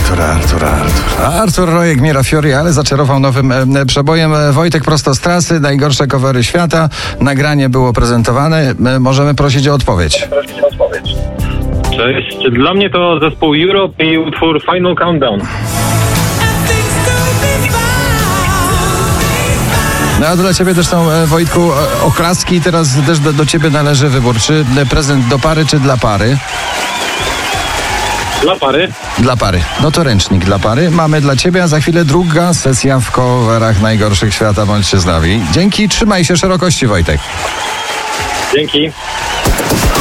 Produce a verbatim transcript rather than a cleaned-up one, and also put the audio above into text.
Artur, Artur, Artur. Artur Rojek, Mira Fiori, ale zaczarował nowym e, przebojem. Wojtek prosto z trasy, najgorsze covery świata. Nagranie było prezentowane. E, możemy prosić o odpowiedź. Cześć. Dla mnie to zespół Europe i utwór Final Countdown. No a dla ciebie też są, e, Wojtku, e, oklaski. Teraz też do, do ciebie należy wybór. Czy prezent do pary, czy dla pary? Dla pary. Dla pary. No to ręcznik dla pary. Mamy dla ciebie, a za chwilę druga sesja w coverach najgorszych świata. Bądźcie z nami. Dzięki, trzymaj się szerokości, Wojtek. Dzięki.